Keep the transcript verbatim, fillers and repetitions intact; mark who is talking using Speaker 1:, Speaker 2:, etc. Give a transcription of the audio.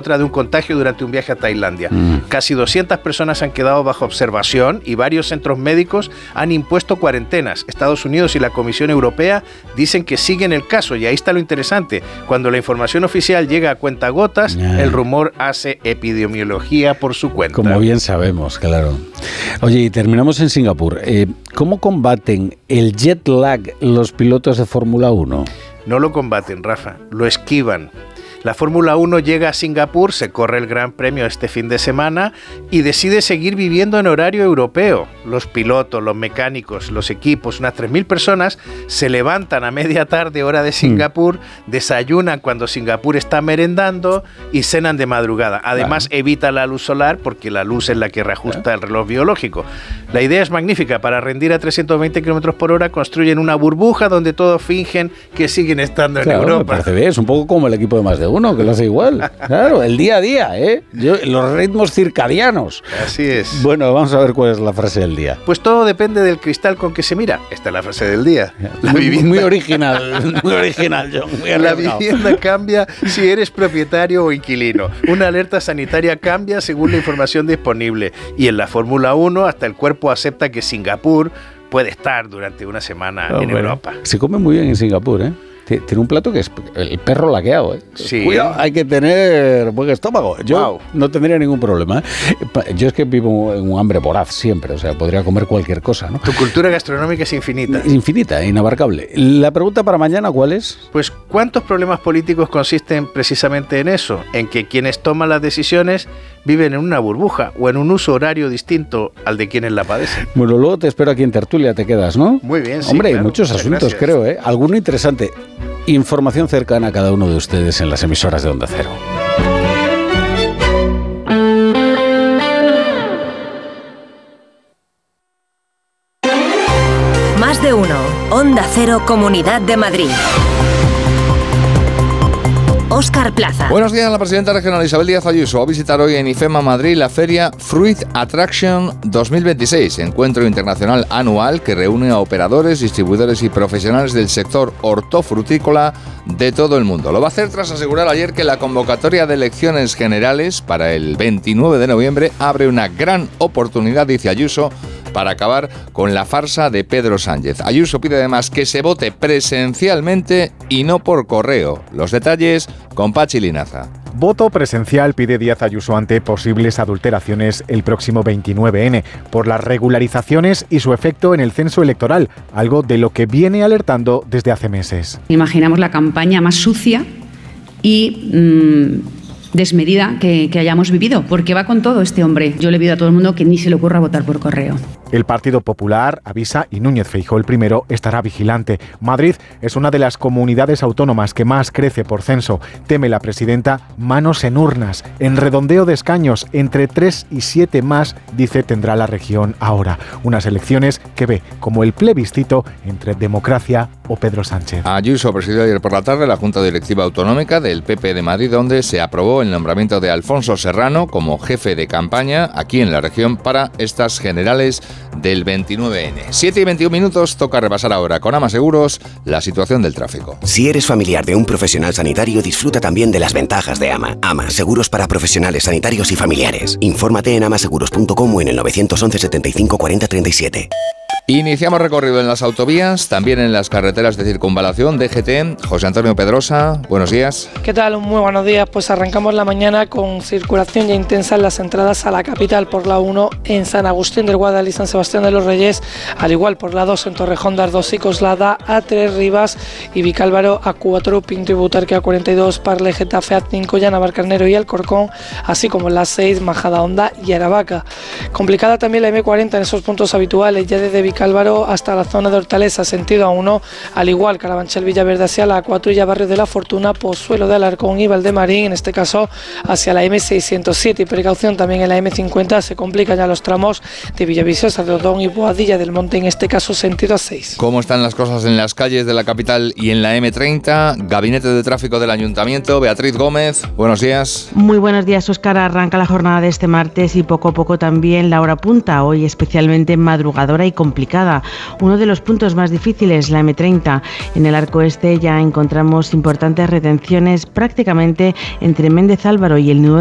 Speaker 1: contra de un contagio durante un viaje a Tailandia. Mm. Casi doscientas personas han quedado bajo observación y varios centros médicos han impuesto cuarentenas. Estados Unidos y la Comisión Europea dicen que siguen el caso, y ahí está lo interesante. Cuando la información oficial llega a cuentagotas, yeah. el rumor hace epidemiología por su cuenta.
Speaker 2: Como bien sabemos, claro. Oye, y terminamos en Singapur. Eh, ¿Cómo combaten el jet lag los pilotos de Fórmula uno?
Speaker 1: No lo combaten, Rafa, lo esquivan. La Fórmula uno llega a Singapur, se corre el Gran Premio este fin de semana y decide seguir viviendo en horario europeo. Los pilotos, los mecánicos, los equipos, unas tres mil personas se levantan a media tarde hora de Singapur, mm. desayunan cuando Singapur está merendando y cenan de madrugada. Además, claro. evita la luz solar porque la luz es la que reajusta claro. el reloj biológico. La idea es magnífica. Para rendir a trescientos veinte kilómetros por hora construyen una burbuja donde todos fingen que siguen estando
Speaker 2: claro,
Speaker 1: en Europa.
Speaker 2: Me parece bien, es un poco como el equipo de Más de Uno, que lo hace igual. Claro, el día a día, ¿eh? Yo, los ritmos circadianos.
Speaker 1: Así es.
Speaker 2: Bueno, vamos a ver cuál es la frase del día.
Speaker 1: Pues todo depende del cristal con que se mira. Esta es la frase del día. La
Speaker 2: muy,
Speaker 1: vivienda,
Speaker 2: muy original, muy original, John. Muy
Speaker 1: la vivienda cambia si eres propietario o inquilino. Una alerta sanitaria cambia según la información disponible. Y en la Fórmula uno, hasta el cuerpo acepta que Singapur puede estar durante una semana oh, en bueno. Europa.
Speaker 2: Se come muy bien en Singapur, ¿eh? Tiene un plato que es el perro laqueado, ¿eh?
Speaker 1: Sí.
Speaker 2: Cuidado, hay que tener buen estómago. Yo wow. no tendría ningún problema, ¿eh? Yo es que vivo en un hambre voraz siempre, o sea, podría comer cualquier cosa, ¿no?
Speaker 1: Tu cultura gastronómica es infinita.
Speaker 2: Infinita, inabarcable. La pregunta para mañana, ¿cuál es?
Speaker 1: Pues, ¿cuántos problemas políticos consisten precisamente en eso? En que quienes toman las decisiones viven en una burbuja o en un uso horario distinto al de quienes la padecen.
Speaker 2: Bueno, luego te espero aquí en Tertulia, te quedas, ¿no?
Speaker 1: Muy bien, sí.
Speaker 2: Hombre,
Speaker 1: claro.
Speaker 2: hay muchos
Speaker 1: Muchas
Speaker 2: asuntos,
Speaker 1: gracias.
Speaker 2: creo, ¿eh? Alguno interesante. Información cercana a cada uno de ustedes en las emisoras de Onda Cero.
Speaker 3: Más de uno. Onda Cero, Comunidad de Madrid. Óscar Plaza.
Speaker 4: Buenos días. La presidenta regional Isabel Díaz Ayuso va a visitar hoy en IFEMA Madrid la feria Fruit Attraction dos mil veintiséis, encuentro internacional anual que reúne a operadores, distribuidores y profesionales del sector hortofrutícola de todo el mundo. Lo va a hacer tras asegurar ayer que la convocatoria de elecciones generales para el veintinueve de noviembre abre una gran oportunidad, dice Ayuso, para acabar con la farsa de Pedro Sánchez. Ayuso pide además que se vote presencialmente y no por correo. Los detalles con Pachi Linaza.
Speaker 5: Voto presencial pide Díaz Ayuso ante posibles adulteraciones el próximo veintinueve ene por las regularizaciones y su efecto en el censo electoral, algo de lo que viene alertando desde hace meses.
Speaker 6: Imaginamos la campaña más sucia y mmm, desmedida que, que hayamos vivido, porque va con todo este hombre. Yo le pido a todo el mundo que ni se le ocurra votar por correo.
Speaker 5: El Partido Popular avisa y Núñez Feijóo, el primero, estará vigilante. Madrid es una de las comunidades autónomas que más crece por censo. Teme la presidenta manos en urnas, en redondeo de escaños, entre tres y siete más, dice, tendrá la región ahora. Unas elecciones que ve como el plebiscito entre democracia o Pedro Sánchez.
Speaker 4: Ayuso presidió ayer por la tarde la Junta Directiva Autonómica del P P de Madrid, donde se aprobó el nombramiento de Alfonso Serrano como jefe de campaña aquí en la región para estas generales del veintinueve ene. siete y veintiún minutos, toca repasar ahora con Ama Seguros la situación del tráfico.
Speaker 7: Si eres familiar de un profesional sanitario, disfruta también de las ventajas de Ama. Ama, seguros para profesionales sanitarios y familiares. Infórmate en amaseguros punto com o en el nueve once setenta y cinco cuarenta treinta y siete.
Speaker 4: Iniciamos recorrido en las autovías, también en las carreteras de circunvalación, D G T. José Antonio Pedrosa, buenos días.
Speaker 8: ¿Qué tal? Muy buenos días. Pues arrancamos la mañana con circulación ya intensa en las entradas a la capital por la uno en San Agustín del Guadalí, San Sebastián de los Reyes, al igual por la dos en Torrejón de Ardoz y Coslada, A tres Rivas y Vicálvaro, A cuatro Pinto y Butarque, A cuarenta y dos Parle, Getafe, A cinco Navalcarnero y Alcorcón, así como en la seis Majadahonda y Aravaca. Complicada también la eme cuarenta en esos puntos habituales, ya desde Vicálvaro hasta la zona de Hortaleza, sentido A uno, al igual Carabanchel, Villaverde hacia la A cuatro y ya Barrio de la Fortuna, Pozuelo de Alarcón y Valdemarín, en este caso hacia la eme seiscientos siete. Y precaución también en la eme cincuenta, se complican ya los tramos de Villaviciosa, de Odón y Boadilla del Monte, en este caso sentido A seis.
Speaker 4: ¿Cómo están las cosas en las calles de la capital y en la eme treinta? Gabinete de Tráfico del Ayuntamiento, Beatriz Gómez, buenos días.
Speaker 9: Muy buenos días, Óscar. Arranca la jornada de este martes y poco a poco también la hora punta, hoy especialmente madrugadora y complicada. Uno de los puntos más difíciles, la eme treinta. En el arco este ya encontramos importantes retenciones prácticamente entre Méndez Álvaro y el nudo